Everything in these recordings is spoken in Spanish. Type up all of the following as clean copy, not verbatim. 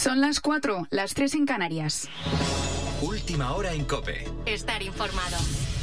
Son las 4, las 3 en Canarias. Última hora en COPE. Estar informado.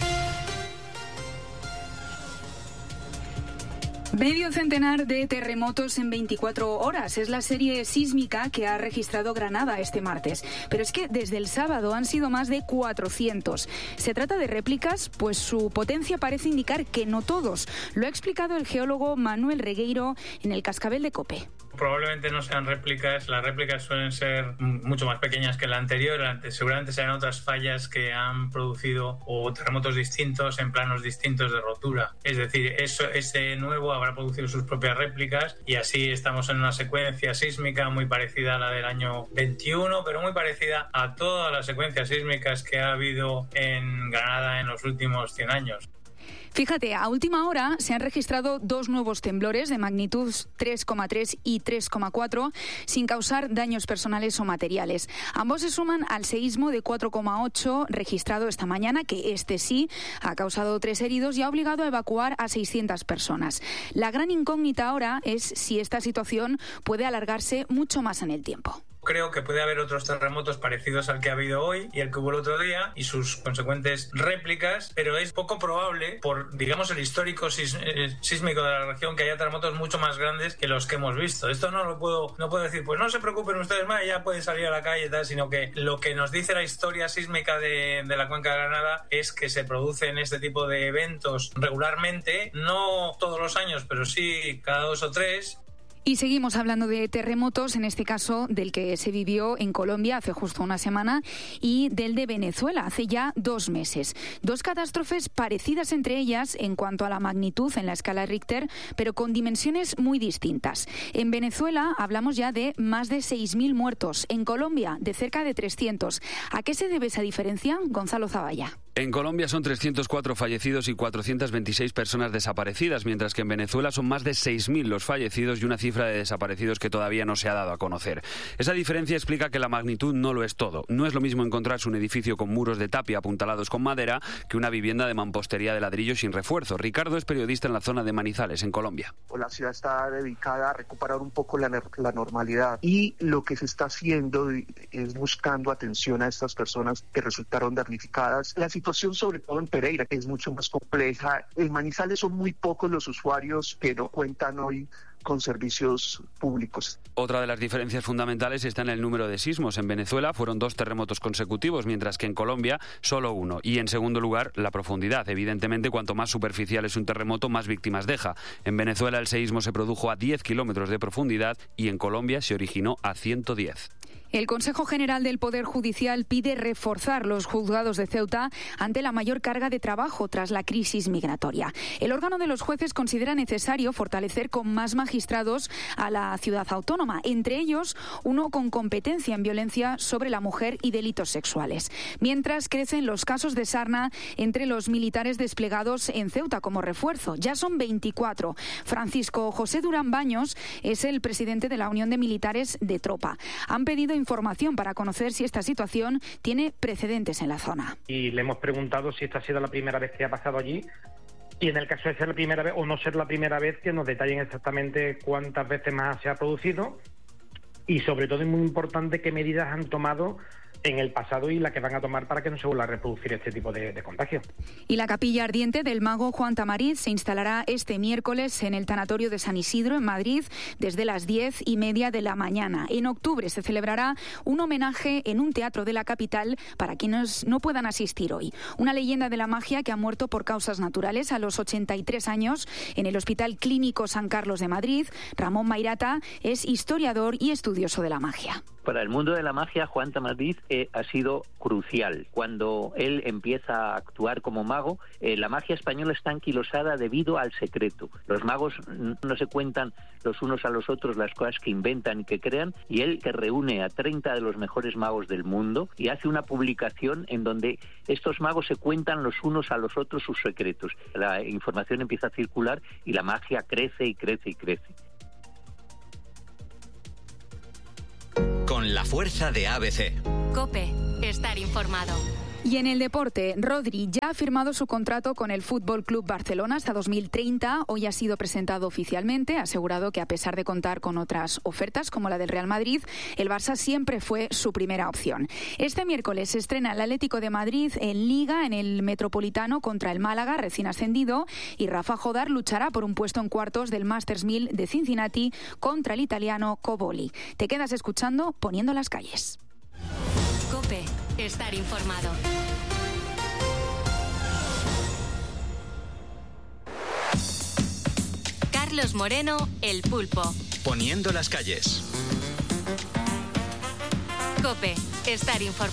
Medio centenar de terremotos en 24 horas. Es la serie sísmica que ha registrado Granada este martes. Pero es que desde el sábado han sido más de 400. ¿Se trata de réplicas? Pues su potencia parece indicar que no todos. Lo ha explicado el geólogo Manuel Regueiro en el Cascabel de COPE. Probablemente no sean réplicas, las réplicas suelen ser mucho más pequeñas que la anterior, seguramente serán otras fallas que han producido o terremotos distintos en planos distintos de rotura. Es decir, ese nuevo habrá producido sus propias réplicas y así estamos en una secuencia sísmica muy parecida a la del año 21, pero muy parecida a todas las secuencias sísmicas que ha habido en Granada en los últimos 100 años. Fíjate, a última hora se han registrado 2 nuevos temblores de magnitud 3,3 y 3,4 sin causar daños personales o materiales. Ambos se suman al seísmo de 4,8 registrado esta mañana, que este sí ha causado 3 heridos y ha obligado a evacuar a 600 personas. La gran incógnita ahora es si esta situación puede alargarse mucho más en el tiempo. Creo que puede haber otros terremotos parecidos al que ha habido hoy y el que hubo el otro día y sus consecuentes réplicas, pero es poco probable, por digamos el histórico sísmico de la región, que haya terremotos mucho más grandes que los que hemos visto. Esto no puedo decir, pues no se preocupen ustedes más, ya pueden salir a la calle y tal, sino que lo que nos dice la historia sísmica de la cuenca de Granada es que se producen este tipo de eventos regularmente, no todos los años, pero sí cada 2 o 3. Y seguimos hablando de terremotos, en este caso del que se vivió en Colombia hace justo una semana y del de Venezuela hace ya 2 meses. 2 catástrofes parecidas entre ellas en cuanto a la magnitud en la escala Richter, pero con dimensiones muy distintas. En Venezuela hablamos ya de más de 6.000 muertos, en Colombia de cerca de 300. ¿A qué se debe esa diferencia? Gonzalo Zavalla. En Colombia son 304 fallecidos y 426 personas desaparecidas, mientras que en Venezuela son más de 6.000 los fallecidos y una cifra de desaparecidos que todavía no se ha dado a conocer. Esa diferencia explica que la magnitud no lo es todo. No es lo mismo encontrarse un edificio con muros de tapia apuntalados con madera que una vivienda de mampostería de ladrillo sin refuerzo. Ricardo es periodista en la zona de Manizales, en Colombia. La ciudad está dedicada a recuperar un poco la normalidad y lo que se está haciendo es buscando atención a estas personas que resultaron damnificadas. La situación, sobre todo en Pereira, que es mucho más compleja. En Manizales son muy pocos los usuarios que no cuentan hoy con servicios públicos. Otra de las diferencias fundamentales está en el número de sismos. En Venezuela fueron 2 terremotos consecutivos, mientras que en Colombia solo 1. Y en segundo lugar, la profundidad. Evidentemente, cuanto más superficial es un terremoto, más víctimas deja. En Venezuela el seísmo se produjo a 10 kilómetros de profundidad y en Colombia se originó a 110. El Consejo General del Poder Judicial pide reforzar los juzgados de Ceuta ante la mayor carga de trabajo tras la crisis migratoria. El órgano de los jueces considera necesario fortalecer con más magistrados a la ciudad autónoma, entre ellos uno con competencia en violencia sobre la mujer y delitos sexuales. Mientras crecen los casos de sarna entre los militares desplegados en Ceuta como refuerzo. Ya son 24. Francisco José Durán Baños es el presidente de la Unión de Militares de Tropa. Han pedido información para conocer si esta situación tiene precedentes en la zona. Y le hemos preguntado si esta ha sido la primera vez que ha pasado allí y en el caso de ser la primera vez o no ser la primera vez, que nos detallen exactamente cuántas veces más se ha producido y sobre todo es muy importante qué medidas han tomado en el pasado y la que van a tomar para que no se vuelva a reproducir este tipo de contagio. Y la capilla ardiente del mago Juan Tamariz se instalará este miércoles en el tanatorio de San Isidro, en Madrid, desde las 10:30 de la mañana. En octubre se celebrará un homenaje en un teatro de la capital para quienes no puedan asistir hoy. Una leyenda de la magia que ha muerto por causas naturales a los 83 años en el Hospital Clínico San Carlos de Madrid. Ramón Mairata es historiador y estudioso de la magia. Para el mundo de la magia, Juan Tamariz ha sido crucial. Cuando él empieza a actuar como mago, la magia española está anquilosada debido al secreto. Los magos no se cuentan los unos a los otros las cosas que inventan y que crean, y él que reúne a 30 de los mejores magos del mundo y hace una publicación en donde estos magos se cuentan los unos a los otros sus secretos. La información empieza a circular y la magia crece y crece y crece. Con la fuerza de ABC. COPE. Estar informado. Y en el deporte, Rodri ya ha firmado su contrato con el Fútbol Club Barcelona hasta 2030. Hoy ha sido presentado oficialmente. Ha asegurado que a pesar de contar con otras ofertas como la del Real Madrid, el Barça siempre fue su primera opción. Este miércoles se estrena el Atlético de Madrid en Liga en el Metropolitano contra el Málaga, recién ascendido, y Rafa Jodar luchará por un puesto en cuartos del Masters 1000 de Cincinnati contra el italiano Coboli. Te quedas escuchando Poniendo las calles. COPE. Estar informado. Carlos Moreno, El Pulpo. Poniendo las calles. COPE. Estar informado.